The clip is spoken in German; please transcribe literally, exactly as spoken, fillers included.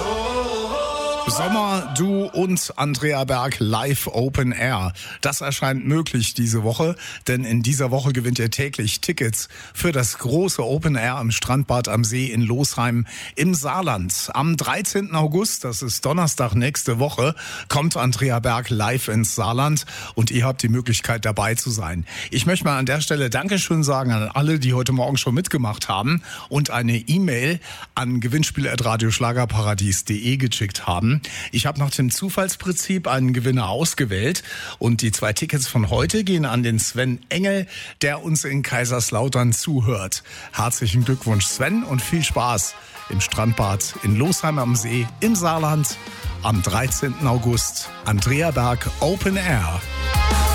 Sommer, du und Andrea Berg live Open Air. Das erscheint möglich diese Woche, denn in dieser Woche gewinnt ihr täglich Tickets für das große Open Air im Strandbad am See in Losheim im Saarland. Am dreizehnten August, das ist Donnerstag nächste Woche, kommt Andrea Berg live ins Saarland und ihr habt die Möglichkeit dabei zu sein. Ich möchte mal an der Stelle Dankeschön sagen an alle, die heute Morgen schon mitgemacht haben und eine E-Mail an gewinnspiel at radioschlagerparadies punkt de geschickt haben. Ich habe nach dem Zufallsprinzip einen Gewinner ausgewählt und die zwei Tickets von heute gehen an den Sven Engel, der uns in Kaiserslautern zuhört. Herzlichen Glückwunsch, Sven, und viel Spaß im Strandbad in Losheim am See im Saarland am dreizehnten August. Andrea Berg Open Air.